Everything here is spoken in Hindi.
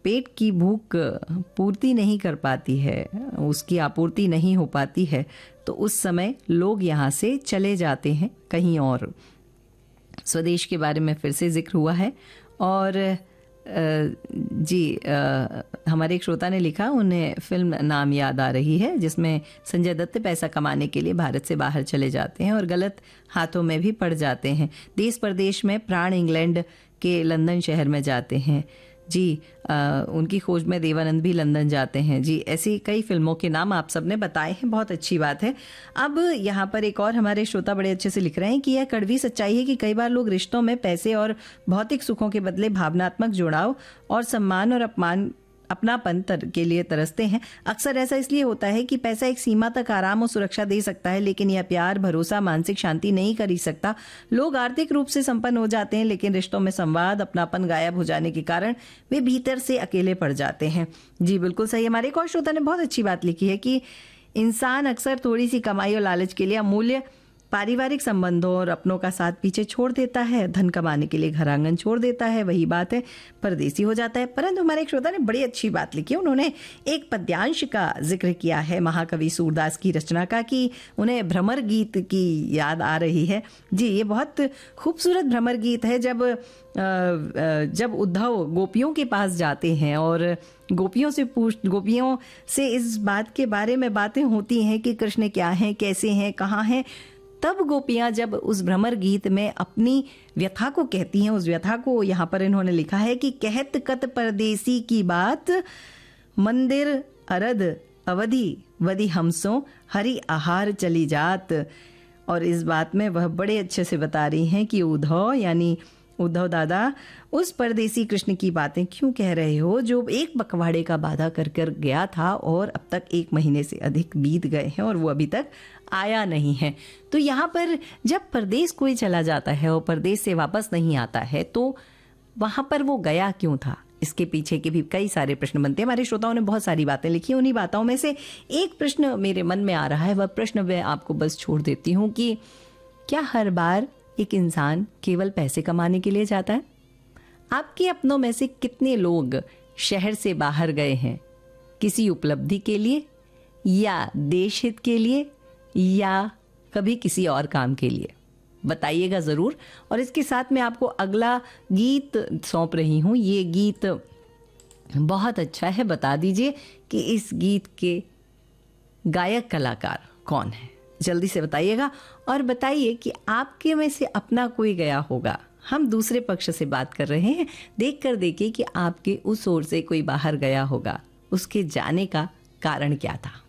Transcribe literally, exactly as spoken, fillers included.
पेट की भूख पूर्ति नहीं कर पाती है, उसकी आपूर्ति नहीं हो पाती है, तो उस समय लोग यहाँ से चले जाते हैं कहीं और। स्वदेश के बारे में फिर से जिक्र हुआ है। और जी आ, हमारे एक श्रोता ने लिखा, उन्हें फिल्म नाम याद आ रही है जिसमें संजय दत्त पैसा कमाने के लिए भारत से बाहर चले जाते हैं और गलत हाथों में भी पड़ जाते हैं। देश परदेश में प्राण इंग्लैंड के लंदन शहर में जाते हैं। जी आ, उनकी खोज में देवानंद भी लंदन जाते हैं। जी ऐसी कई फिल्मों के नाम आप सबने बताए हैं, बहुत अच्छी बात है। अब यहाँ पर एक और हमारे श्रोता बड़े अच्छे से लिख रहे हैं कि यह कड़वी सच्चाई है कि कई बार लोग रिश्तों में पैसे और भौतिक सुखों के बदले भावनात्मक जुड़ाव और सम्मान और अपमान अपनापन तर के लिए तरसते हैं। अक्सर ऐसा इसलिए होता है कि पैसा एक सीमा तक आराम और सुरक्षा दे सकता है, लेकिन यह प्यार, भरोसा, मानसिक शांति नहीं खरीद सकता। लोग आर्थिक रूप से संपन्न हो जाते हैं, लेकिन रिश्तों में संवाद, अपनापन गायब हो जाने के कारण वे भीतर से अकेले पड़ जाते हैं। जी बिल्कुल सही। हमारे एक और श्रोता ने बहुत अच्छी बात लिखी है कि इंसान अक्सर थोड़ी सी कमाई और लालच के लिए अमूल्य पारिवारिक संबंधों और अपनों का साथ पीछे छोड़ देता है, धन कमाने के लिए घर आंगन छोड़ देता है, वही बात है, परदेसी हो जाता है। परंतु हमारे एक श्रोता ने बड़ी अच्छी बात लिखी, उन्होंने एक पद्यांश का जिक्र किया है महाकवि सूरदास की रचना का कि उन्हें भ्रमर गीत की याद आ रही है। जी ये बहुत खूबसूरत भ्रमर गीत है। जब जब उद्धव गोपियों के पास जाते हैं और गोपियों से पूछ गोपियों से इस बात के बारे में बातें होती हैं कि कृष्ण क्या हैं, कैसे हैं, कहाँ हैं, तब गोपियां जब उस भ्रमर गीत में अपनी व्यथा को कहती हैं, उस व्यथा को यहाँ पर इन्होंने लिखा है कि कहत कत परदेसी की बात, मंदिर अरद अवधि वधि हमसों हरि आहार चली जात। और इस बात में वह बड़े अच्छे से बता रही हैं कि उद्धव यानी उद्धव दादा उस परदेसी कृष्ण की बातें क्यों कह रहे हो जो एक पखवाड़े का वादा कर कर गया था और अब तक एक महीने से अधिक बीत गए हैं और वो अभी तक आया नहीं है। तो यहाँ पर जब परदेश कोई चला जाता है और परदेश से वापस नहीं आता है तो वहाँ पर वो गया क्यों था, इसके पीछे के भी कई सारे प्रश्न बनते हैं। हमारे श्रोताओं ने बहुत सारी बातें लिखी, उन्हीं बातों में से एक प्रश्न मेरे मन में आ रहा है। वह प्रश्न मैं आपको बस छोड़ देती हूँ कि क्या हर बार एक इंसान केवल पैसे कमाने के लिए जाता है? आपके अपनों में से कितने लोग शहर से बाहर गए हैं किसी उपलब्धि के लिए या देश हित के लिए या कभी किसी और काम के लिए? बताइएगा ज़रूर। और इसके साथ मैं आपको अगला गीत सौंप रही हूँ। ये गीत बहुत अच्छा है, बता दीजिए कि इस गीत के गायक कलाकार कौन है, जल्दी से बताइएगा। और बताइए कि आपके में से अपना कोई गया होगा, हम दूसरे पक्ष से बात कर रहे हैं, देख कर देखिए कि आपके उस ओर से कोई बाहर गया होगा, उसके जाने का कारण क्या था।